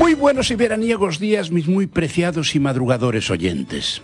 Muy buenos y veraniegos días, mis muy preciados y madrugadores oyentes.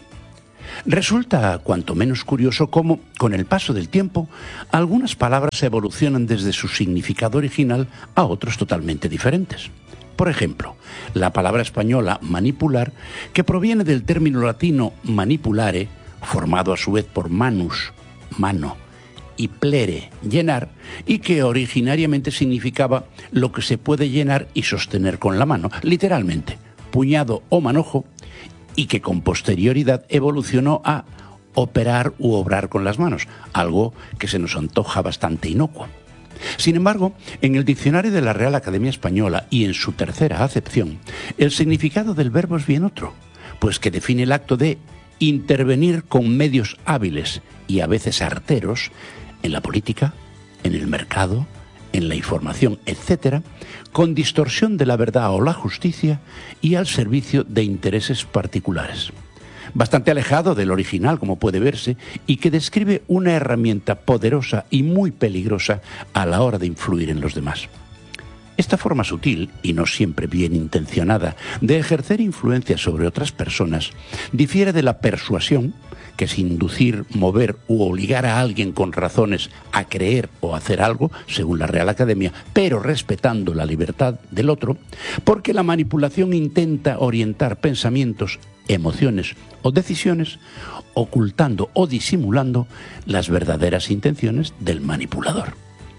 Resulta cuanto menos curioso cómo, con el paso del tiempo, algunas palabras evolucionan desde su significado original a otros totalmente diferentes. Por ejemplo, la palabra española manipular, que proviene del término latino manipulare, formado a su vez por manus, mano, y plere, llenar, y que originariamente significaba lo que se puede llenar y sostener con la mano, literalmente, puñado o manojo, y que con posterioridad evolucionó a operar u obrar con las manos, algo que se nos antoja bastante inocuo. Sin embargo, en el diccionario de la Real Academia Española y en su tercera acepción, el significado del verbo es bien otro, pues que define el acto de intervenir con medios hábiles y a veces arteros en la política, en el mercado, en la información, etc., con distorsión de la verdad o la justicia y al servicio de intereses particulares. Bastante alejado del original, como puede verse, y que describe una herramienta poderosa y muy peligrosa a la hora de influir en los demás. Esta forma sutil, y no siempre bien intencionada, de ejercer influencia sobre otras personas, difiere de la persuasión, que es inducir, mover u obligar a alguien con razones a creer o hacer algo, según la Real Academia, pero respetando la libertad del otro, porque la manipulación intenta orientar pensamientos, emociones o decisiones, ocultando o disimulando las verdaderas intenciones del manipulador.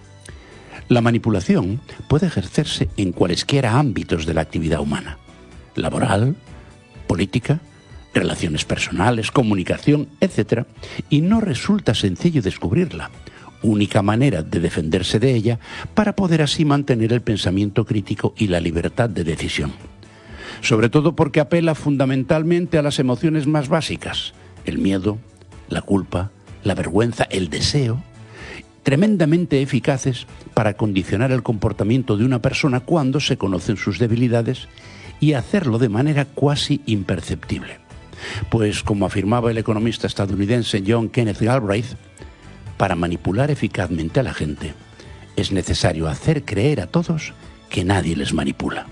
La manipulación puede ejercerse en cualesquiera ámbitos de la actividad humana: laboral, política, relaciones personales, comunicación, etc., y no resulta sencillo descubrirla, única manera de defenderse de ella para poder así mantener el pensamiento crítico y la libertad de decisión. Sobre todo porque apela fundamentalmente a las emociones más básicas: el miedo, la culpa, la vergüenza, el deseo, tremendamente eficaces para condicionar el comportamiento de una persona cuando se conocen sus debilidades y hacerlo de manera cuasi imperceptible. Pues, como afirmaba el economista estadounidense John Kenneth Galbraith, para manipular eficazmente a la gente es necesario hacer creer a todos que nadie les manipula.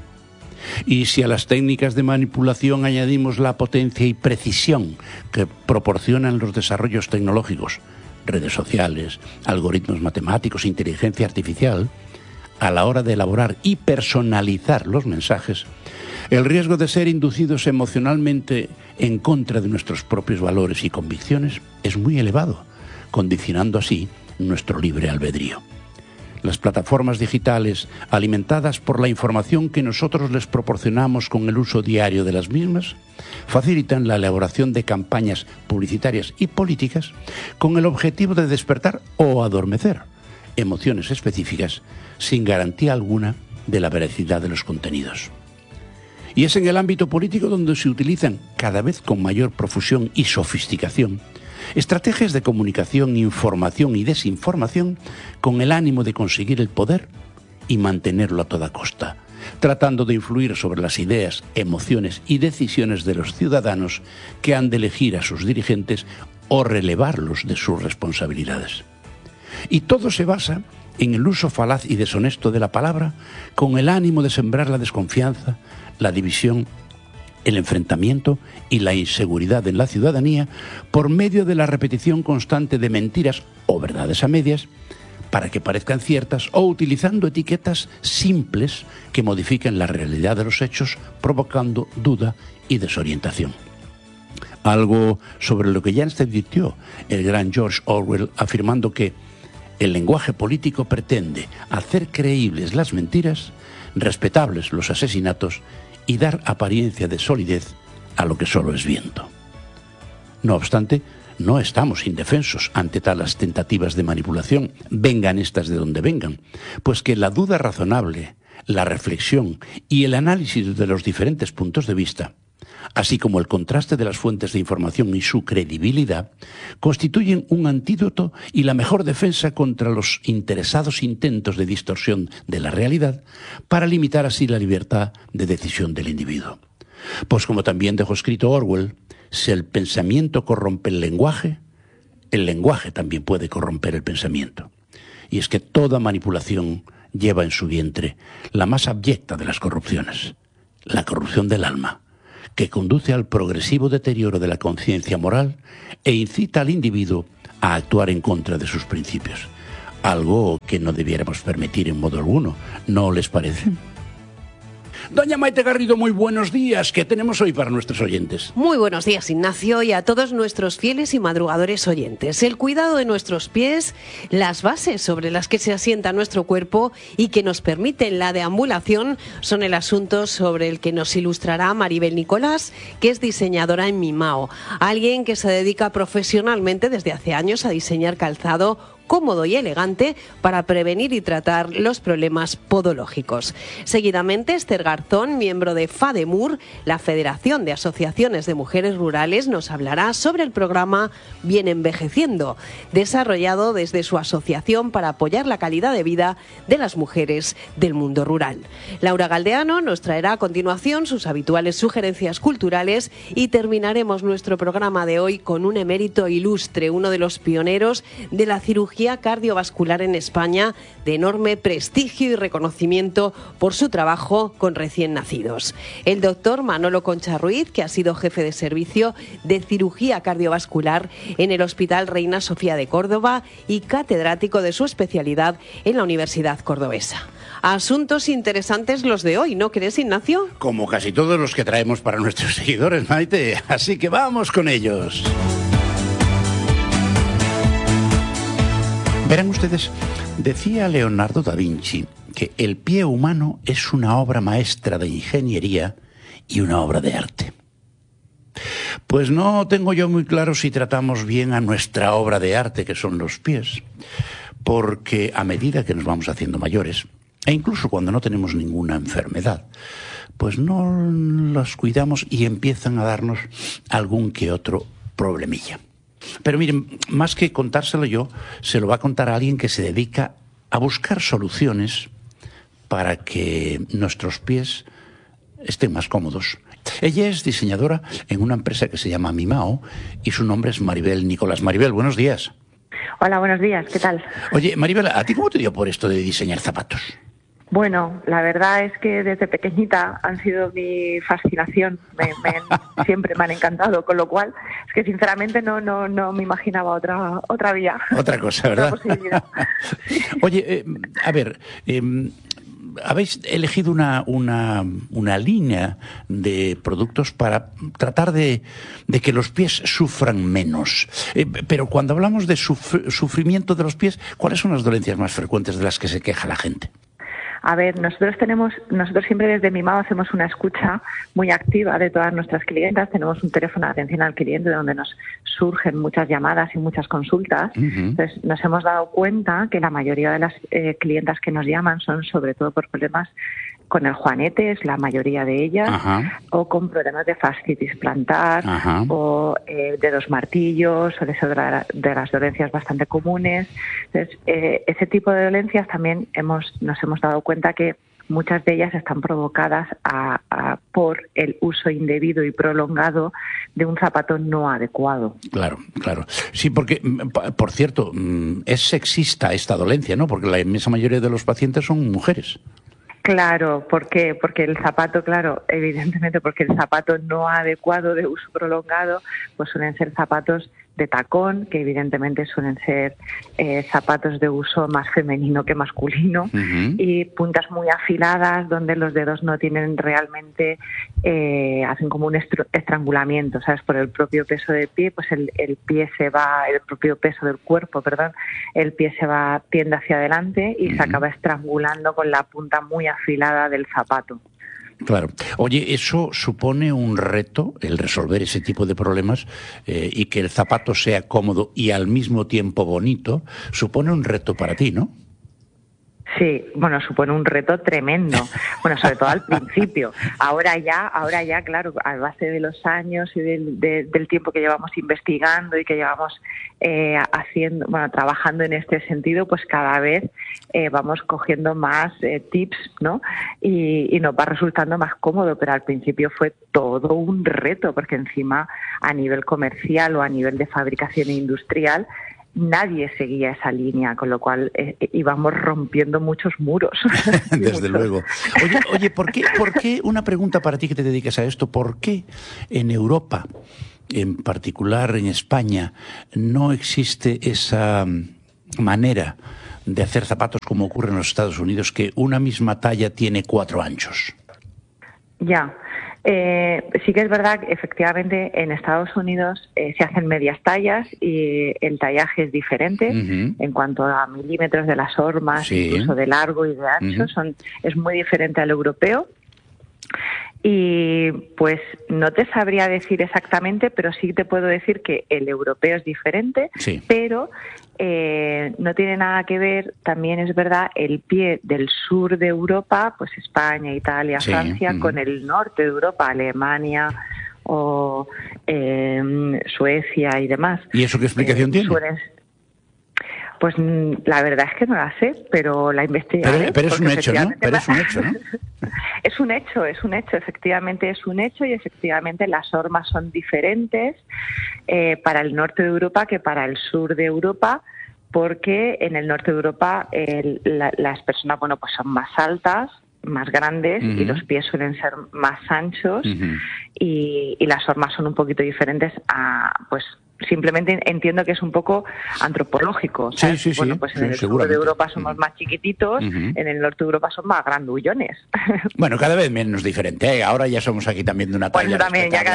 Y si a las técnicas de manipulación añadimos la potencia y precisión que proporcionan los desarrollos tecnológicos, redes sociales, algoritmos matemáticos, inteligencia artificial, a la hora de elaborar y personalizar los mensajes, el riesgo de ser inducidos emocionalmente en contra de nuestros propios valores y convicciones es muy elevado, condicionando así nuestro libre albedrío. Las plataformas digitales, alimentadas por la información que nosotros les proporcionamos con el uso diario de las mismas, facilitan la elaboración de campañas publicitarias y políticas con el objetivo de despertar o adormecer emociones específicas sin garantía alguna de la veracidad de los contenidos. Y es en el ámbito político donde se utilizan, cada vez con mayor profusión y sofisticación, estrategias de comunicación, información y desinformación con el ánimo de conseguir el poder y mantenerlo a toda costa, tratando de influir sobre las ideas, emociones y decisiones de los ciudadanos que han de elegir a sus dirigentes o relevarlos de sus responsabilidades. Y todo se basa en el uso falaz y deshonesto de la palabra con el ánimo de sembrar la desconfianza, la división, el enfrentamiento y la inseguridad en la ciudadanía por medio de la repetición constante de mentiras o verdades a medias para que parezcan ciertas, o utilizando etiquetas simples que modifiquen la realidad de los hechos, provocando duda y desorientación. Algo sobre lo que ya se advirtió el gran George Orwell, afirmando que el lenguaje político pretende hacer creíbles las mentiras, respetables los asesinatos y dar apariencia de solidez a lo que solo es viento. No obstante, no estamos indefensos ante tales tentativas de manipulación, vengan estas de donde vengan, pues que la duda razonable, la reflexión y el análisis de los diferentes puntos de vista, así como el contraste de las fuentes de información y su credibilidad, constituyen un antídoto y la mejor defensa contra los interesados intentos de distorsión de la realidad para limitar así la libertad de decisión del individuo. Pues como también dejó escrito Orwell, si el pensamiento corrompe el lenguaje también puede corromper el pensamiento. Y es que toda manipulación lleva en su vientre la más abyecta de las corrupciones, la corrupción del alma, que conduce al progresivo deterioro de la conciencia moral e incita al individuo a actuar en contra de sus principios. Algo que no debiéramos permitir en modo alguno, ¿no les parece? Doña Maite Garrido, muy buenos días. ¿Qué tenemos hoy para nuestros oyentes? Muy buenos días, Ignacio, y a todos nuestros fieles y madrugadores oyentes. El cuidado de nuestros pies, las bases sobre las que se asienta nuestro cuerpo y que nos permiten la deambulación son el asunto sobre el que nos ilustrará Maribel Nicolás, que es diseñadora en Mimao, alguien que se dedica profesionalmente desde hace años a diseñar calzado cómodo y elegante para prevenir y tratar los problemas podológicos. Seguidamente, Esther Garzón, miembro de FADEMUR, la Federación de Asociaciones de Mujeres Rurales, nos hablará sobre el programa Bien Envejeciendo, desarrollado desde su asociación para apoyar la calidad de vida de las mujeres del mundo rural. Laura Galdeano nos traerá a continuación sus habituales sugerencias culturales y terminaremos nuestro programa de hoy con un emérito ilustre, uno de los pioneros de la cirugía cardiovascular en España, de enorme prestigio y reconocimiento por su trabajo con recién nacidos. El doctor Manolo Concha Ruiz, que ha sido jefe de servicio de cirugía cardiovascular en el Hospital Reina Sofía de Córdoba y catedrático de su especialidad en la Universidad Cordobesa. Asuntos interesantes los de hoy, ¿no crees, Ignacio? Como casi todos los que traemos para nuestros seguidores, Maite. Así que vamos con ellos. Verán ustedes, decía Leonardo da Vinci que el pie humano es una obra maestra de ingeniería y una obra de arte. Pues no tengo yo muy claro si tratamos bien a nuestra obra de arte, que son los pies, porque a medida que nos vamos haciendo mayores, e incluso cuando no tenemos ninguna enfermedad, pues no los cuidamos y empiezan a darnos algún que otro problemilla. Pero miren, más que contárselo yo, se lo va a contar a alguien que se dedica a buscar soluciones para que nuestros pies estén más cómodos. Ella es diseñadora en una empresa que se llama Mimao y su nombre es Maribel Nicolás. Maribel, buenos días. Hola, buenos días, ¿qué tal? Oye, Maribel, ¿a ti cómo te dio por esto de diseñar zapatos? Bueno, la verdad es que desde pequeñita han sido mi fascinación, siempre me han encantado, con lo cual es que sinceramente no me imaginaba otra vía. Otra cosa, ¿verdad? Otra posibilidad. Oye, a ver, habéis elegido una línea de productos para tratar de que los pies sufran menos. Pero cuando hablamos de sufrimiento de los pies, ¿cuáles son las dolencias más frecuentes de las que se queja la gente? A ver, nosotros siempre desde Mimao hacemos una escucha muy activa de todas nuestras clientas. Tenemos un teléfono de atención al cliente donde nos surgen muchas llamadas y muchas consultas. Entonces, nos hemos dado cuenta que la mayoría de las clientas que nos llaman son sobre todo por problemas con el juanete, es la mayoría de ellas, o con problemas de fascitis plantar, o dedos martillos, suele ser de las dolencias bastante comunes. Entonces, ese tipo de dolencias también nos hemos dado cuenta que muchas de ellas están provocadas por el uso indebido y prolongado de un zapato no adecuado. Claro, claro. Sí, porque, por cierto, es sexista esta dolencia, ¿no? Porque la inmensa mayoría de los pacientes son mujeres. Claro, ¿por qué? Porque el zapato, claro, evidentemente porque el zapato no adecuado de uso prolongado, pues suelen ser zapatos de tacón, que evidentemente suelen ser zapatos de uso más femenino que masculino, y puntas muy afiladas donde los dedos no tienen realmente, hacen como un estrangulamiento, ¿sabes? Por el propio peso del pie, pues el pie se va, el propio peso del cuerpo, perdón, el pie tiende hacia adelante y se acaba estrangulando con la punta muy afilada del zapato. Claro. Oye, eso supone un reto, el resolver ese tipo de problemas y que el zapato sea cómodo y al mismo tiempo bonito, supone un reto para ti, ¿no? Sí, bueno, supone un reto tremendo. Bueno, sobre todo al principio. Ahora ya, claro, a base de los años y del tiempo que llevamos investigando y que llevamos trabajando en este sentido, pues cada vez vamos cogiendo más tips, ¿no? Y nos va resultando más cómodo, pero al principio fue todo un reto, porque encima a nivel comercial o a nivel de fabricación industrial nadie seguía esa línea, con lo cual íbamos rompiendo muchos muros. Desde luego. Oye, ¿por qué, una pregunta para ti que te dedicas a esto, ¿por qué en Europa, en particular en España, no existe esa manera de hacer zapatos como ocurre en los Estados Unidos, que una misma talla tiene 4 anchos? Ya. Sí que es verdad que efectivamente en Estados Unidos se hacen medias tallas y el tallaje es diferente en cuanto a milímetros de las hormas, incluso de largo y de ancho, es muy diferente al europeo. Y pues no te sabría decir exactamente, pero sí te puedo decir que el europeo es diferente, pero no tiene nada que ver, también es verdad, el pie del sur de Europa, pues España, Italia, Francia, con el norte de Europa, Alemania o Suecia y demás. ¿Y eso qué explicación tiene? Pues la verdad es que no la sé, pero la investigaré. Pero es un hecho, ¿no? Pero es un hecho, ¿no? Es un hecho, efectivamente es un hecho, y efectivamente las hormas son diferentes para el norte de Europa que para el sur de Europa, porque en el norte de Europa las personas, bueno, pues son más altas, más grandes, y los pies suelen ser más anchos, y las hormas son un poquito diferentes pues simplemente entiendo que es un poco antropológico, ¿sabes? Sí, bueno, pues en el sur de Europa somos más chiquititos, en el norte de Europa son más grandullones. Bueno, cada vez menos diferente, ¿eh? Ahora ya somos aquí también de una talla. Bueno, también, ya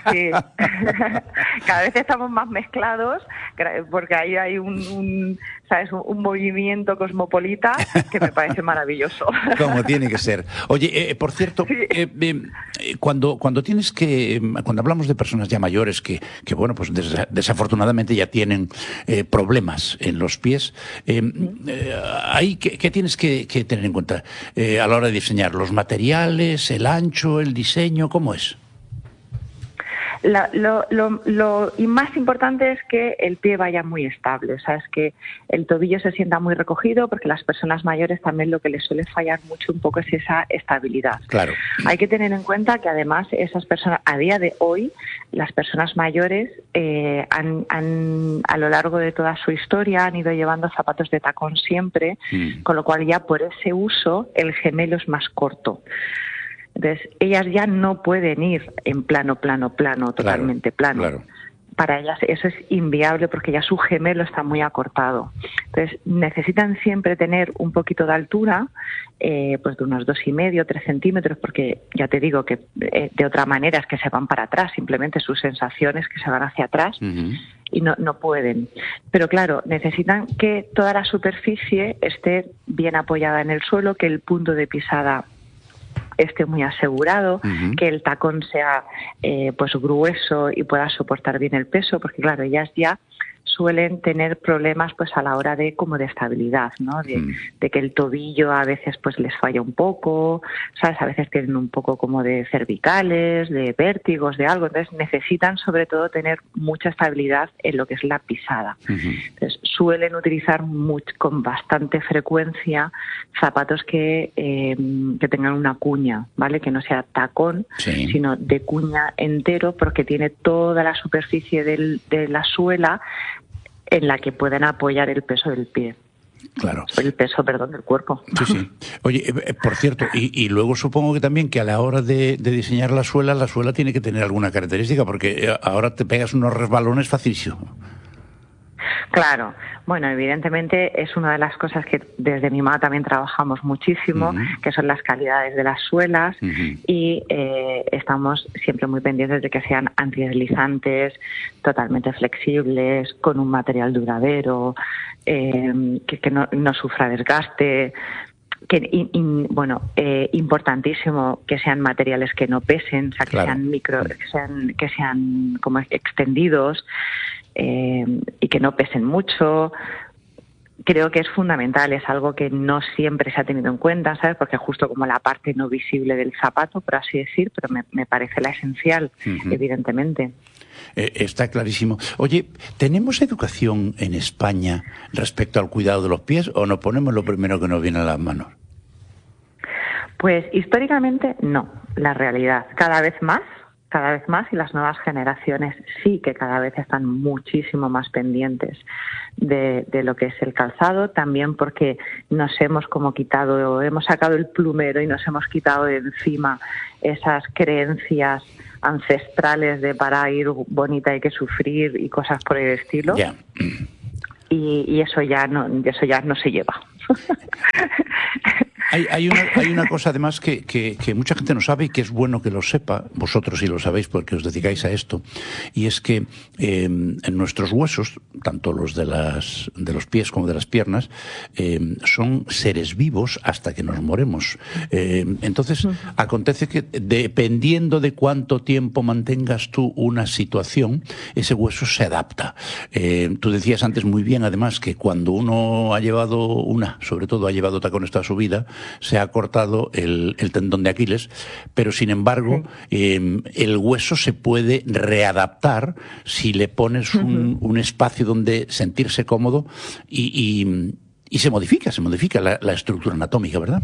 cada vez estamos más mezclados, porque ahí hay un movimiento cosmopolita que me parece maravilloso. Como tiene que ser. Oye, por cierto, cuando hablamos de personas ya mayores que bueno, pues desafortunadamente ya tienen problemas en los pies, ¿qué tienes que tener en cuenta a la hora de diseñar? ¿Los materiales, el ancho, el diseño? ¿Cómo es? Lo más importante es que el pie vaya muy estable, o sea, es que el tobillo se sienta muy recogido, porque las personas mayores también lo que les suele fallar mucho un poco es esa estabilidad. Claro. Hay que tener en cuenta que además esas personas, a día de hoy, las personas mayores a lo largo de toda su historia han ido llevando zapatos de tacón siempre, con lo cual ya por ese uso el gemelo es más corto. Entonces, ellas ya no pueden ir en plano, totalmente plano. Claro. Para ellas eso es inviable, porque ya su gemelo está muy acortado. Entonces, necesitan siempre tener un poquito de altura, pues de unos 2,5, 3 centímetros, porque ya te digo que de otra manera es que se van para atrás, simplemente sus sensaciones que se van hacia atrás y no pueden. Pero claro, necesitan que toda la superficie esté bien apoyada en el suelo, que el punto de pisada esté muy asegurado, que el tacón sea pues grueso y pueda soportar bien el peso, porque claro, ellas ya suelen tener problemas pues a la hora de estabilidad, ¿no? De que el tobillo a veces pues les falla un poco, ¿sabes? A veces tienen un poco como de cervicales, de vértigos, de algo. Entonces necesitan sobre todo tener mucha estabilidad en lo que es la pisada. Entonces suelen utilizar con bastante frecuencia zapatos que tengan una cuña, ¿vale? Que no sea tacón, sino de cuña entero, porque tiene toda la superficie de la suela en la que pueden apoyar el peso del pie. Claro. El peso, del cuerpo. Sí. Oye, por cierto, y luego supongo que también que a la hora de diseñar la suela tiene que tener alguna característica, porque ahora te pegas unos resbalones facilísimo. Claro. Bueno, evidentemente es una de las cosas que desde MIMA también trabajamos muchísimo, que son las calidades de las suelas, y estamos siempre muy pendientes de que sean antideslizantes, totalmente flexibles, con un material duradero, que no sufra desgaste. Importantísimo que sean materiales que no pesen, o sea, que sean como extendidos, y que no pesen mucho. Creo que es fundamental, es algo que no siempre se ha tenido en cuenta, ¿sabes? Porque justo como la parte no visible del zapato, por así decir, pero me parece la esencial, evidentemente. Está clarísimo. Oye, ¿tenemos educación en España respecto al cuidado de los pies, o nos ponemos lo primero que nos viene a las manos? Pues históricamente no, la realidad. Cada vez cada vez más, y las nuevas generaciones sí que cada vez están muchísimo más pendientes de lo que es el calzado, también porque nos hemos sacado el plumero y nos hemos quitado de encima esas creencias ancestrales de para ir bonita hay que sufrir y cosas por el estilo. Yeah. Y eso ya no se lleva. Hay una cosa además que mucha gente no sabe y que es bueno que lo sepa, vosotros sí lo sabéis porque os dedicáis a esto, y es que en nuestros huesos, tanto los de los pies como de las piernas, son seres vivos hasta que nos moremos. Entonces, acontece que dependiendo de cuánto tiempo mantengas tú una situación, ese hueso se adapta. Tú decías antes muy bien, además, que cuando uno sobre todo ha llevado tacones toda su vida, se ha cortado el tendón de Aquiles, pero sin embargo el hueso se puede readaptar si le pones un espacio donde sentirse cómodo y se modifica la estructura anatómica, ¿verdad?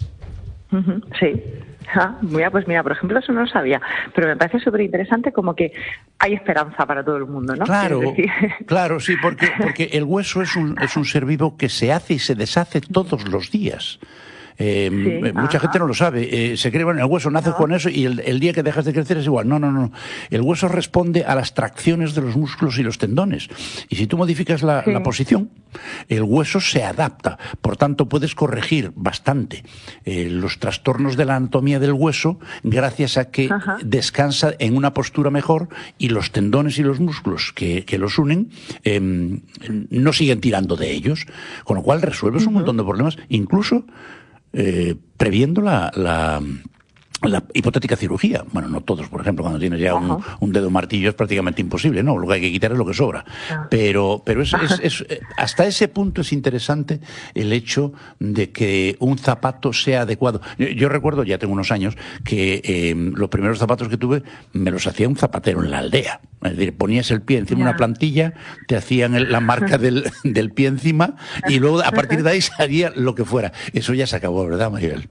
Sí. Mira, pues mira, por ejemplo, eso no lo sabía, pero me parece súper interesante, como que hay esperanza para todo el mundo, ¿no? Claro, sí, porque el hueso es un ser vivo que se hace y se deshace todos los días. Mucha gente no lo sabe. Se cree, bueno, el hueso nace con eso y el día que dejas de crecer es igual. No. El hueso responde a las tracciones de los músculos y los tendones. Y si tú modificas la posición, el hueso se adapta. Por tanto, puedes corregir bastante los trastornos de la anatomía del hueso gracias a que descansa en una postura mejor y los tendones y los músculos que los unen no siguen tirando de ellos. Con lo cual resuelves un montón de problemas, incluso previendo la hipotética cirugía. Bueno, no todos, por ejemplo, cuando tienes ya un dedo martillo es prácticamente imposible, ¿no? Lo que hay que quitar es lo que sobra. Pero hasta ese punto es interesante el hecho de que un zapato sea adecuado. Yo recuerdo, ya tengo unos años, que los primeros zapatos que tuve me los hacía un zapatero en la aldea. Es decir, ponías el pie encima de una plantilla, te hacían la marca del pie encima y luego a partir de ahí salía lo que fuera. Eso ya se acabó, ¿verdad, Maribel?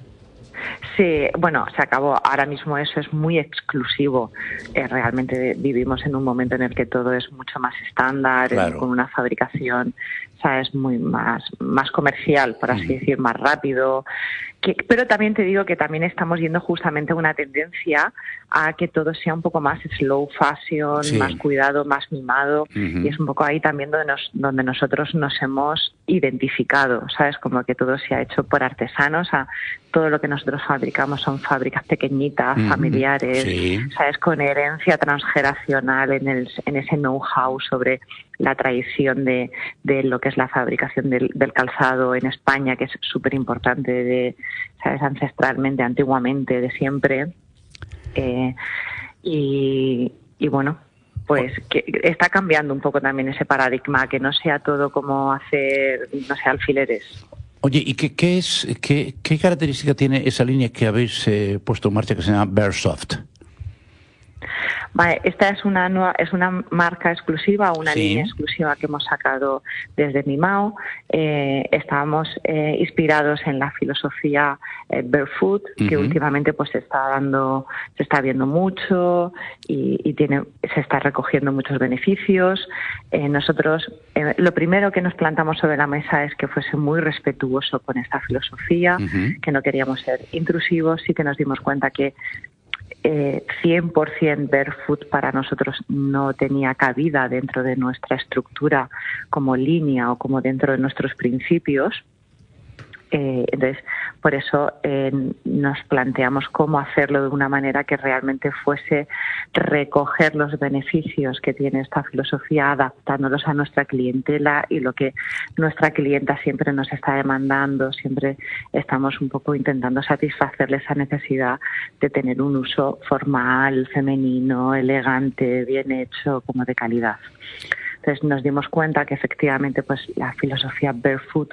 Sí, bueno, se acabó. Ahora mismo eso es muy exclusivo. Realmente vivimos en un momento en el que todo es mucho más estándar, con una fabricación, ¿sabes?, muy más comercial, por así decir, más rápido. Pero también te digo que también estamos yendo justamente a una tendencia a que todo sea un poco más slow fashion, más cuidado, más mimado, y es un poco ahí también donde nosotros nos hemos identificado, ¿sabes? Como que todo se ha hecho por artesanos, todo lo que nosotros fabricamos son fábricas pequeñitas, familiares, ¿sabes? Con herencia transgeneracional en ese know-how sobre la tradición de lo que es la fabricación del calzado en España, que es súper importante, ¿sabes?, ancestralmente, antiguamente, de siempre. Y bueno, pues que está cambiando un poco también ese paradigma, que no sea todo como hacer, no sé, alfileres. Oye, ¿y qué característica tiene esa línea que habéis puesto en marcha que se llama Bearsoft? Vale, esta es una marca exclusiva, una línea exclusiva que hemos sacado desde Mimao. Estábamos inspirados en la filosofía Barefoot, que últimamente pues se está viendo mucho y se está recogiendo muchos beneficios. Nosotros lo primero que nos plantamos sobre la mesa es que fuese muy respetuoso con esta filosofía, que no queríamos ser intrusivos, y que nos dimos cuenta que 100% Barefoot para nosotros no tenía cabida dentro de nuestra estructura como línea o como dentro de nuestros principios. Entonces, por eso nos planteamos cómo hacerlo de una manera que realmente fuese recoger los beneficios que tiene esta filosofía, adaptándolos a nuestra clientela y lo que nuestra clienta siempre nos está demandando. Siempre estamos un poco intentando satisfacerle esa necesidad de tener un uso formal, femenino, elegante, bien hecho, como de calidad. Entonces nos dimos cuenta que efectivamente pues la filosofía Barefoot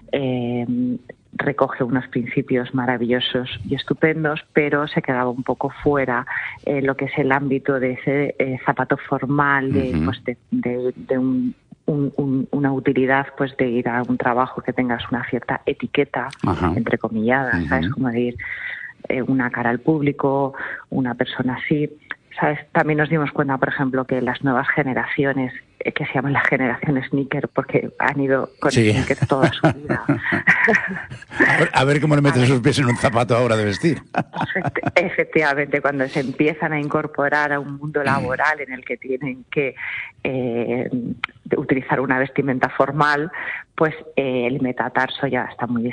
recoge unos principios maravillosos y estupendos, pero se quedaba un poco fuera lo que es el ámbito de ese zapato formal, de una utilidad, pues de ir a un trabajo que tengas una cierta etiqueta, entrecomillada, ¿sabes? Como de ir una cara al público, una persona así. ¿Sabes? También nos dimos cuenta, por ejemplo, que las nuevas generaciones, que se llaman la generación sneaker, porque han ido con sneaker toda su vida. A ver cómo le meten esos pies en un zapato ahora de vestir. Efectivamente, cuando se empiezan a incorporar a un mundo laboral en el que tienen que utilizar una vestimenta formal, pues el metatarso ya está muy